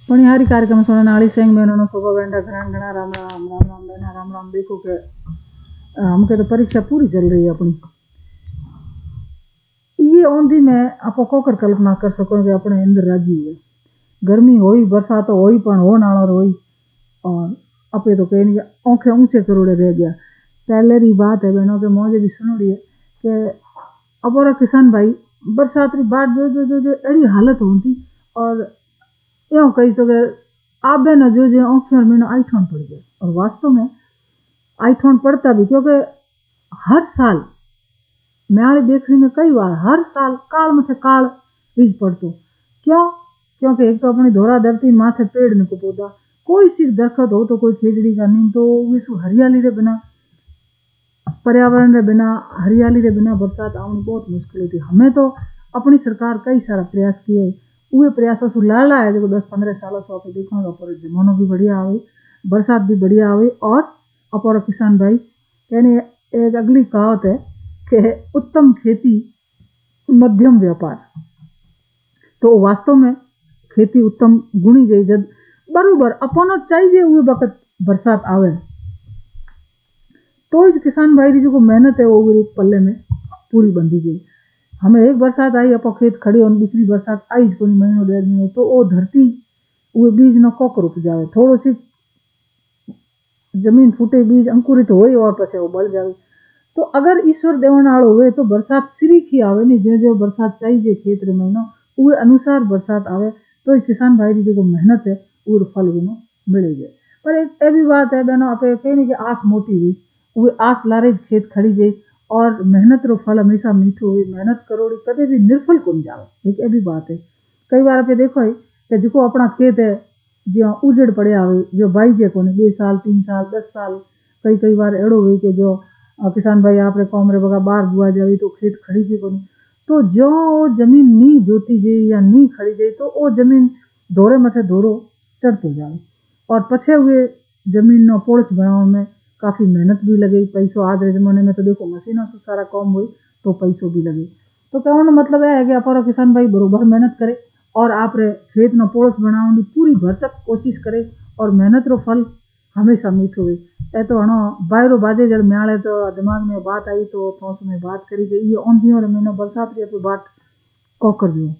पणिहारी कार्यक्रम सुनने नाली सिंह बहनों सुबह बेंटा घना घना राम राम राम राम बहना राम राम। देखो के हमके तो परीक्षा पूरी चल रही है अपनी। ये औंधी में आप कोकर कल्पना कर सको कि अपने इंद्र राजी हुए गर्मी होई बरसात होई पण हो नालो होई और अपे तो कहीं आंखें ऊंचे करोड़े रह गया। पहले री बात है बहनों के मौजे भी सुनोड़ी है कि अब किसान भाई बरसात री बाट जो जो जो जो एड़ी हालत होती और यो कही तो आबे न जो जो आंखें और महीनों आईठोन पड़ गया। और वास्तव में आईठोन पड़ता भी क्योंकि हर साल म्याली देखने में कई बार हर साल काल में काल बीज पड़तो। क्यों? क्योंकि एक तो अपनी धोरा धरती माथे पेड़ न को पौधा कोई सी दरखत हो तो कोई खेजड़ी का नीम तो विश्व हरियाली रे बिना पर्यावरण रे बिना हरियाली रे बिना बरसात आनी बहुत मुश्किल होती। हमें तो अपनी सरकार कई सारा प्रयास किए उहे प्रयासों से लाला है जो 10-15 सालों से आप देखोगे पर जमानो भी बढ़िया आवे बरसात भी बढ़िया आवे। और अपर किसान भाई कहने एक अगली कहावत है कि उत्तम खेती मध्यम व्यापार। तो वास्तव में खेती उत्तम गुणी गई जब बरोबर अपनो चाहिए हुए वक्त बरसात आवे तो इस किसान भाई की जो मेहनत है वो पल्ले में पूरी बंदी गई। हमें एक बरसात आई अपो खेत खड़े और दूसरी बरसात आई को महीनों 1.5 महीनों तो वो धरती वो बीज न कोक रुक जाए थोड़ो सी जमीन फूटे बीज अंकुरित होए और पछे वो बढ़ जाए। तो अगर ईश्वर देवन आलो हुए तो बरसात सिरी की आवे नहीं जो जो बरसात चाहिए खेत रे महीनों वो अनुसार बरसात आवे तो किसान भाई की जो मेहनत है वो फल उन्हें मिलेगा। पर एक ऐसी बात है बहनों आप कहने की आस मोटी हुई वो आस लारे खेत खड़ी जाए और मेहनत रो फल हमेशा मीठो हुई मेहनत करोड़ी कदे भी निर्फल को जावे एक ऐसी बात है। कई बार आप देखो है कि जो अपना खेत है जो उजड़ पड़े आवे जो बाईजे को 2 साल 3 साल 10 साल कई कई बार एड़ो हुई कि जो किसान भाई आप कौम रे बगा बाहर बुआ जावी तो खेत खड़ी जी को तो जो जमीन नी जोती जाए या नी खड़ी जाए तो वो जमीन धोरे मथे धोरो चढ़ते जाए और पछे हुए जमीन न पोड़च बनाने में काफी मेहनत भी लगे पैसों आज के जमाने में तो देखो मशीनों से सारा काम हुई तो पैसों भी लगे। तो कहने मतलब है कि आप किसान भाई बरोबर मेहनत करे और आप रे खेत न पोड़च बनाने की पूरी भरसक कोशिश करे और मेहनत रो फल हमेशा मीठो हुए। ए तो हणो बायरो बाजे जब म्याले तो दिमाग में बात आई तो थोस में बात करी गई ये औंधियों रे महीनों बरसात री बात को कर दियो।